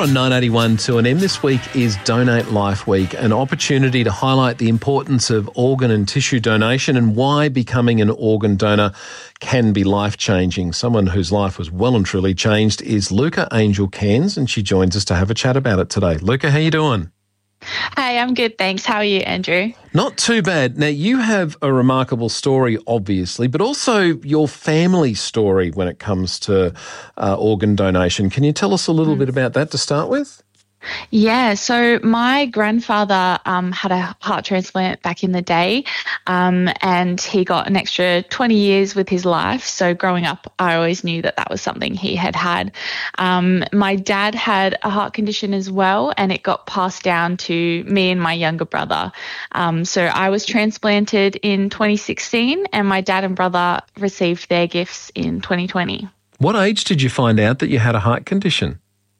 on 981 2NM. This week is Donate Life Week, an opportunity to highlight the importance of organ and tissue donation and why becoming an organ donor can be life-changing. Someone whose life was well and truly changed is Luca Angel Cairns, and she joins us to have a chat about it today. Luca, how you doing? Hey, I'm good, thanks. How are you, Andrew? Not too bad. Now, you have a remarkable story, obviously, but also your family story when it comes to organ donation. Can you tell us a little bit about that to start with? Yeah, so my grandfather had a heart transplant back in the day, and he got an extra 20 years with his life. So growing up, I always knew that that was something he had had. My dad had a heart condition as well, and it got passed down to me and my younger brother. So I was transplanted in 2016, and my dad and brother received their gifts in 2020. What age did you find out that you had a heart condition?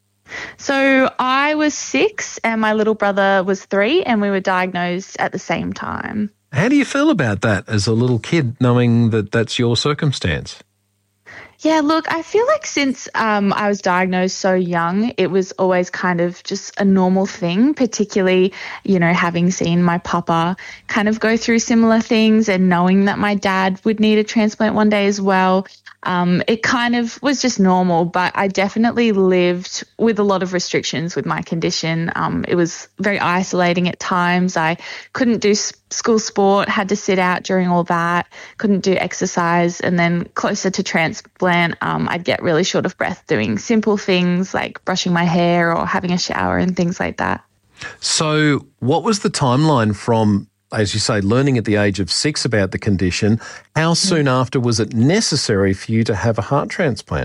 So I was 6 and my little brother was 3, and we were diagnosed at the same time. How do you feel about that as a little kid, knowing that that's your circumstance? Yeah, look, I feel like since I was diagnosed so young, it was always kind of just a normal thing, particularly, you know, having seen my papa kind of go through similar things and knowing that my dad would need a transplant one day as well. It kind of was just normal, but I definitely lived with a lot of restrictions with my condition. It was very isolating at times. I couldn't do school sport, had to sit out during all that, couldn't do exercise. And then closer to transplant, I'd get really short of breath doing simple things like brushing my hair or having a shower and things like that. So what was the timeline from, as you say, learning at the age of 6 about the condition? How soon after was it necessary for you to have a heart transplant?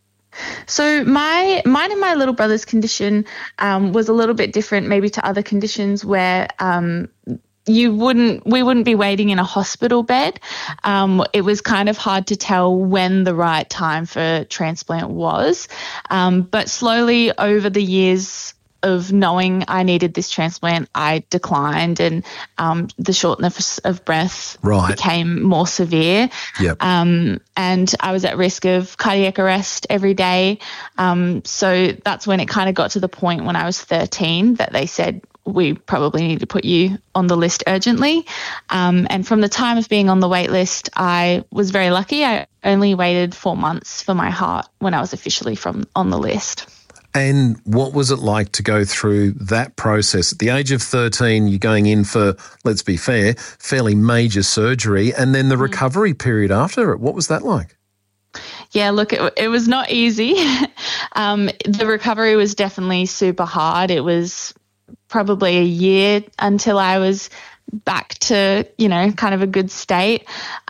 So mine and my little brother's condition was a little bit different maybe to other conditions where we wouldn't be waiting in a hospital bed. It was kind of hard to tell when the right time for transplant was. But slowly over the years of knowing I needed this transplant, I declined, and the shortness of breath became more severe. Yep. And I was at risk of cardiac arrest every day. So that's when it kind of got to the point when I was 13 that they said, we probably need to put you on the list urgently. And from the time of being on the wait list, I was very lucky. I only waited 4 months for my heart when I was officially on the list. And what was it like to go through that process? At the age of 13, you're going in for, let's be fair, fairly major surgery, and then the recovery period after it. What was that like? Yeah, look, it was not easy. The recovery was definitely super hard. It was probably a year until I was back to, you know, kind of a good state.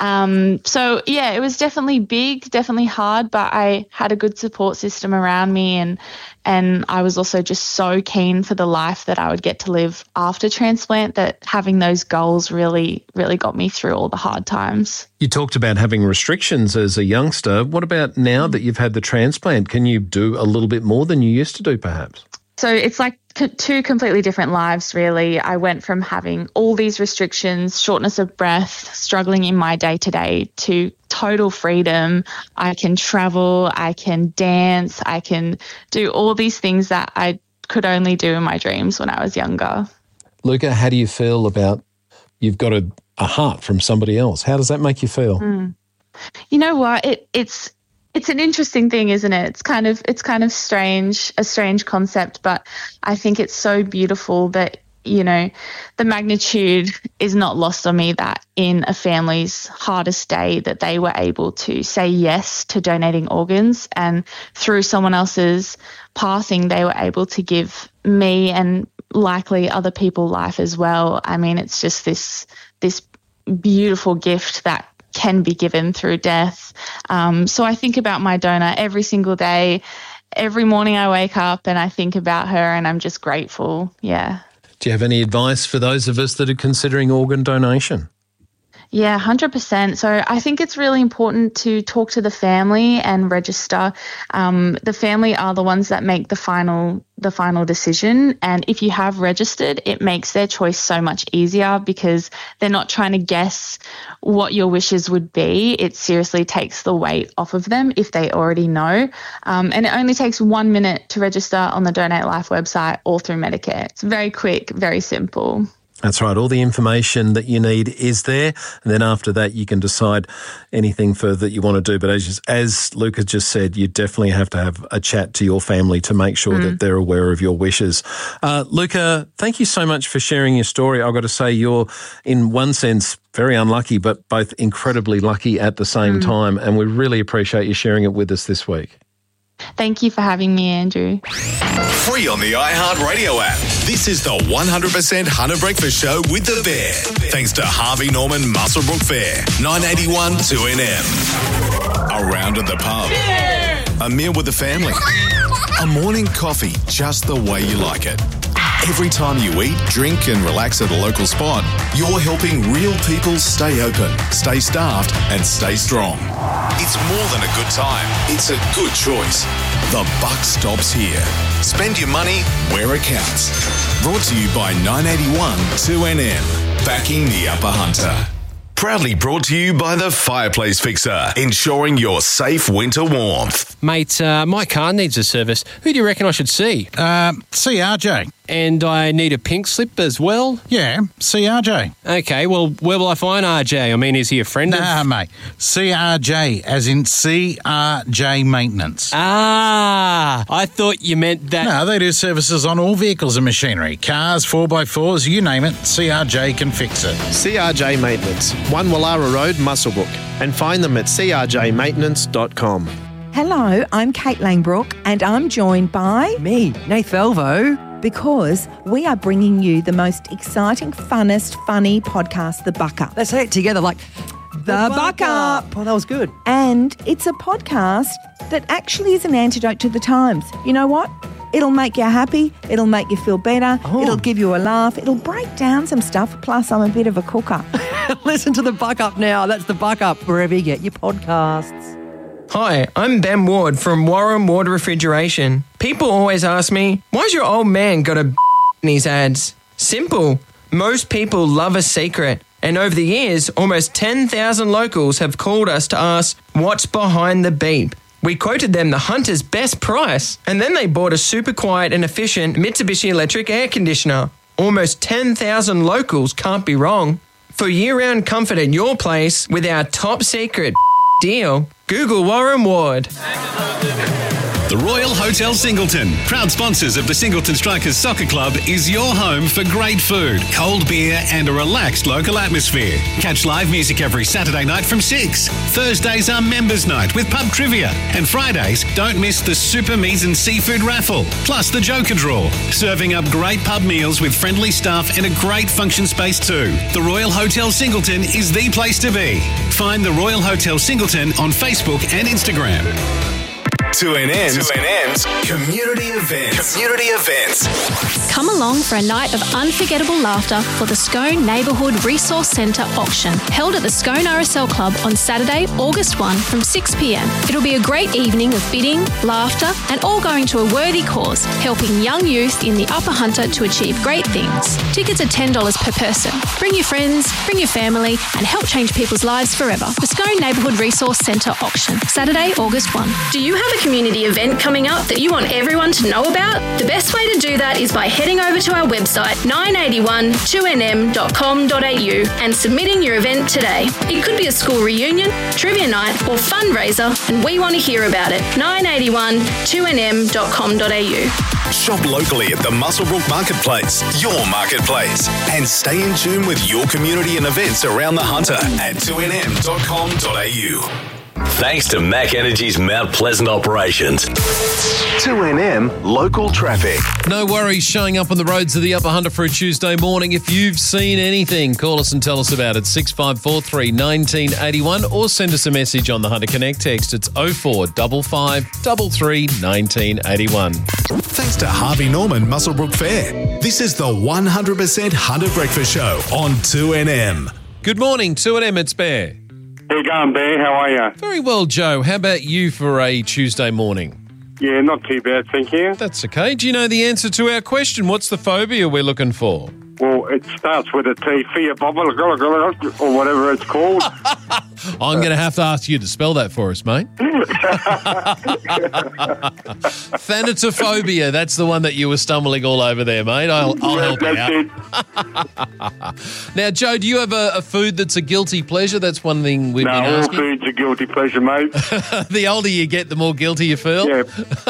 So yeah, it was definitely big, definitely hard, but I had a good support system around me, and I was also just so keen for the life that I would get to live after transplant that having those goals really, really got me through all the hard times. You talked about having restrictions as a youngster. What about now that you've had the transplant? Can you do a little bit more than you used to do perhaps? So it's like two completely different lives, really. I went from having all these restrictions, shortness of breath, struggling in my day-to-day, to total freedom. I can travel, I can dance, I can do all these things that I could only do in my dreams when I was younger. Luca, how do you feel about you've got a heart from somebody else? How does that make you feel? You know what? It's an interesting thing, isn't it? It's kind of strange, a strange concept, but I think it's so beautiful that, you know, the magnitude is not lost on me that in a family's hardest day that they were able to say yes to donating organs, and through someone else's passing, they were able to give me and likely other people life as well. I mean, it's just this beautiful gift that can be given through death. So I think about my donor every single day. Every morning I wake up and I think about her, and I'm just grateful. Yeah. Do you have any advice for those of us that are considering organ donation? Yeah, 100%. So I think it's really important to talk to the family and register. The family are the ones that make the final decision. And if you have registered, it makes their choice so much easier because they're not trying to guess what your wishes would be. It seriously takes the weight off of them if they already know. And it only takes 1 minute to register on the Donate Life website or through Medicare. It's very quick, very simple. That's right. All the information that you need is there. And then after that, you can decide anything further that you want to do. But as Luca just said, you definitely have to have a chat to your family to make sure that they're aware of your wishes. Luca, thank you so much for sharing your story. I've got to say you're, in one sense, very unlucky, but both incredibly lucky at the same time. And we really appreciate you sharing it with us this week. Thank you for having me, Andrew. Free on the iHeartRadio app. This is the 100% Hunter Breakfast Show with The Bear. Thanks to Harvey Norman Muswellbrook Fair, 981 2NM. A round at the pub. Yeah. A meal with the family. A morning coffee just the way you like it. Every time you eat, drink and relax at a local spot, you're helping real people stay open, stay staffed and stay strong. It's more than a good time. It's a good choice. The buck stops here. Spend your money where it counts. Brought to you by 981 2NM. Backing the Upper Hunter. Proudly brought to you by the Fireplace Fixer, ensuring your safe winter warmth. Mate, my car needs a service. Who do you reckon I should see? CRJ. And I need a pink slip as well? Yeah, CRJ. Okay, well, where will I find RJ? I mean, is he a friend Nah, mate. CRJ, as in CRJ Maintenance. Ah, I thought you meant that... No, they do services on all vehicles and machinery. Cars, 4x4s, you name it, CRJ can fix it. CRJ Maintenance, 1 Wallara Road, Muswellbrook. And find them at crjmaintenance.com. Hello, I'm Kate Langbrook and I'm joined by... Me, Nath Velvo. Because we are bringing you the most exciting, funnest, funny podcast, The Buck Up. Let's say it together like... The Buck Up. Oh, that was good. And it's a podcast that actually is an antidote to the times. You know what? It'll make you happy. It'll make you feel better. Oh. It'll give you a laugh. It'll break down some stuff. Plus, I'm a bit of a cooker. Listen to The Buck Up now. That's The Buck Up, wherever you get your podcasts. Hi, I'm Ben Ward from Warren Ward Refrigeration. People always ask me, why's your old man got a in his ads? Simple. Most people love a secret. And over the years, almost 10,000 locals have called us to ask, what's behind the beep? We quoted them the Hunter's best price, and then they bought a super quiet and efficient Mitsubishi electric air conditioner. Almost 10,000 locals can't be wrong. For year-round comfort at your place with our top secret deal, Google Warren Ward. The Royal Hotel Singleton, proud sponsors of the Singleton Strikers Soccer Club, is your home for great food, cold beer and a relaxed local atmosphere. Catch live music every Saturday night from 6. Thursdays are members night with pub trivia. And Fridays, don't miss the Super Meat and Seafood raffle, plus the Joker Draw. Serving up great pub meals with friendly staff and a great function space too. The Royal Hotel Singleton is the place to be. Find the Royal Hotel Singleton on Facebook and Instagram. 2NM's community events. Come along for a night of unforgettable laughter for the Scone Neighbourhood Resource Centre auction, held at the Scone RSL Club on Saturday, August 1 from 6 p.m. It'll be a great evening of bidding, laughter and all going to a worthy cause, helping young youth in the Upper Hunter to achieve great things. Tickets are $10 per person. Bring your friends, bring your family and help change people's lives forever. The Scone Neighbourhood Resource Centre auction, Saturday, August 1. Do you have a community event coming up that you want everyone to know about? The best way to do that is by heading over to our website 9812nm.com.au and submitting your event today. It could be a school reunion, trivia night or fundraiser and we want to hear about it. 9812nm.com.au. Shop locally at the Muswellbrook Marketplace, your marketplace, and stay in tune with your community and events around the Hunter at 2nm.com.au. Thanks to Mac Energy's Mount Pleasant operations. 2NM local traffic. No worries showing up on the roads of the Upper Hunter for a Tuesday morning. If you've seen anything, call us and tell us about it. 6543 1981 or send us a message on the Hunter Connect text. It's 0455 33 1981. Thanks to Harvey Norman Muswellbrook Fair. This is the 100% Hunter Breakfast Show on 2NM. Good morning, 2AM, it's Bear. How you going, Bear? How are you? Very well, Joe. How about you for a Tuesday morning? Yeah, not too bad, thank you. That's okay. Do you know the answer to our question? What's the phobia we're looking for? Well, it starts with a T, fear bubble, or whatever it's called. I'm going to have to ask you to spell that for us, mate. Thanatophobia, that's the one that you were stumbling all over there, mate. I'll help you out. Now, Joe, do you have a food that's a guilty pleasure? That's one thing we've been asking. No, all food's a guilty pleasure, mate. The older you get, the more guilty you feel. Yeah.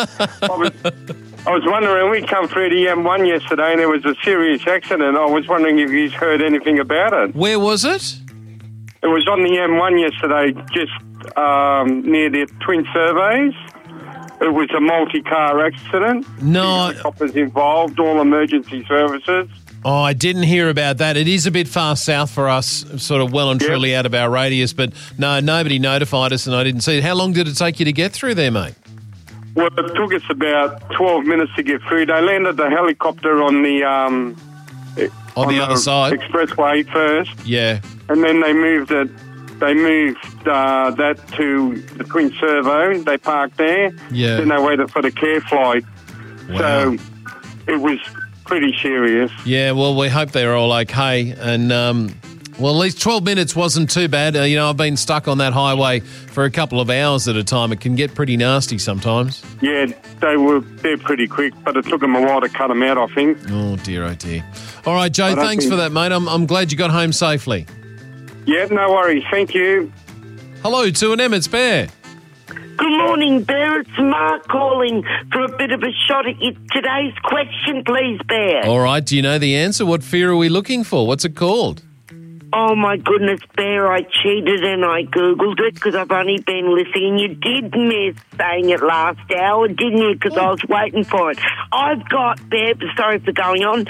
I was wondering, we come through the M1 yesterday and there was a serious accident. I was wondering if you've heard anything about it. Where was it? It was on the M1 yesterday, just near the Twin Surveys. It was a multi-car accident. No. Helicopters involved, all emergency services. Oh, I didn't hear about that. It is a bit far south for us, sort of well and truly out of our radius, but no, nobody notified us and I didn't see it. How long did it take you to get through there, mate? Well, it took us about 12 minutes to get through. They landed the helicopter on the other side expressway first. Yeah, and then they moved it. They moved that to the Twin Servo. They parked there. Yeah. Then they waited for the care flight. Wow. So it was pretty serious. Yeah. Well, we hope they're all okay, and well, at least 12 minutes wasn't too bad. I've been stuck on that highway for a couple of hours at a time. It can get pretty nasty sometimes. Yeah, they're pretty quick, but it took them a while to cut them out, I think. Oh, dear. All right, Joe, thanks for that, mate. I'm glad you got home safely. Yeah, no worries. Thank you. Hello, 2AM, it's Bear. Good morning, Bear. It's Mark calling for a bit of a shot at today's question, please, Bear. All right, do you know the answer? What fear are we looking for? What's it called? Oh, my goodness, Bear, I cheated and I Googled it because I've only been listening. You did miss saying it last hour, didn't you? Because I was waiting for it. I've got, Bear, sorry for going on,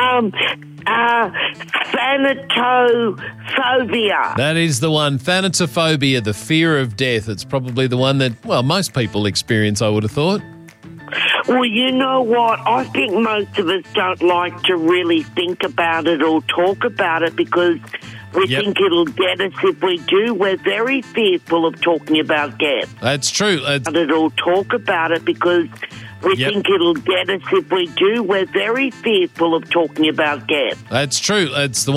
thanatophobia. That is the one, thanatophobia, the fear of death. It's probably the one that, well, most people experience, I would have thought. Well, you know what? I think most of us don't like to really think about it or talk about it because we think it'll get us if we do. We're very fearful of talking about death. That's true. Or talk about it because we think it'll get us if we do. We're very fearful of talking about death. That's true. It's the